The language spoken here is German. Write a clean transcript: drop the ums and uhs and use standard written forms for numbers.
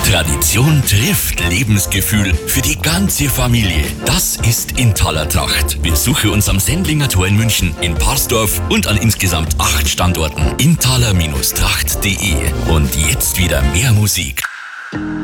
Tradition trifft Lebensgefühl für die ganze Familie. Das ist Intaler Tracht. Besuche uns am Sendlinger Tor in München, in Parsdorf und an insgesamt 8 Standorten. Intaler-tracht.de. Und jetzt wieder mehr Musik.